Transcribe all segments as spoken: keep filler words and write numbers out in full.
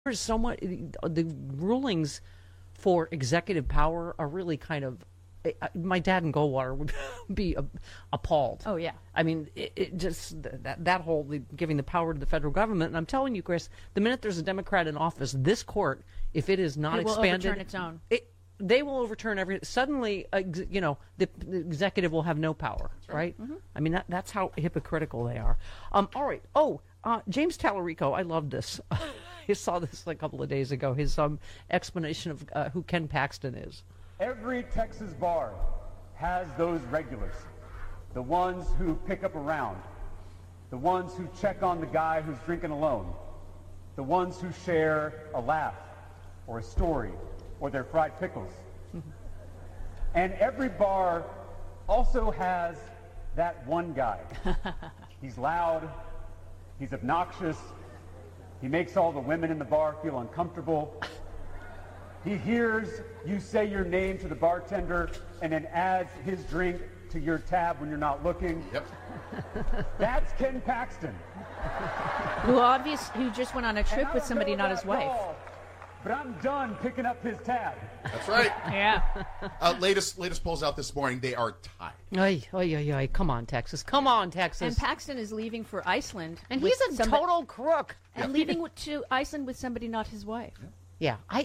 there's so much, the rulings for executive power are really kind of, my dad in Goldwater would be appalled. Oh, yeah. I mean, it, it just, that, that whole the, giving the power to the federal government. And I'm telling you, Chris, the minute there's a Democrat in office, this court, if it is not it will expanded. overturn its own. It, they will overturn every, suddenly, uh, you know, the, the executive will have no power, right? Mm-hmm. I mean, that, that's how hypocritical they are. Um, all right. Oh, uh, James Tallarico, I love this. I saw this a couple of days ago, his um, explanation of uh, who Ken Paxton is. Every Texas bar has those regulars, the ones who pick up a round, the ones who check on the guy who's drinking alone, the ones who share a laugh or a story or their fried pickles. And every bar also has that one guy. He's loud, he's obnoxious, he makes all the women in the bar feel uncomfortable. He hears you say your name to the bartender and then adds his drink to your tab when you're not looking. Yep. That's Ken Paxton. Who obvious who just went on a trip with somebody, not his wife. Call, but I'm done picking up his tab. That's right. Yeah. Uh, latest latest polls out this morning, they are tied. Ay, ay, ay, ay. Come on, Texas. Come on, Texas. And Paxton is leaving for Iceland. And with he's a somebody, total crook. And Yeah. leaving with- to Iceland with somebody not his wife. Yeah, I...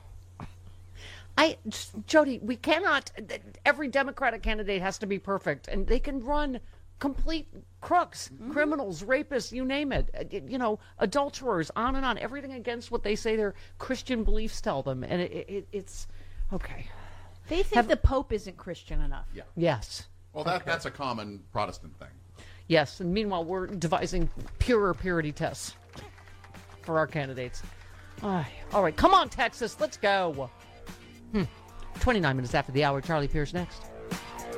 I, Jody, we cannot, every Democratic candidate has to be perfect, and they can run complete crooks, mm-hmm. criminals, rapists, you name it, you know, adulterers, on and on, everything against what they say their Christian beliefs tell them, and it, it, it's, okay. They think Have, the Pope isn't Christian enough. Yeah. Yes. Well, that okay. that's a common Protestant thing. Yes, and meanwhile, we're devising purer purity tests for our candidates. All right, come on, Texas, let's go. Hmm. twenty-nine minutes after the hour, Charlie Pierce next.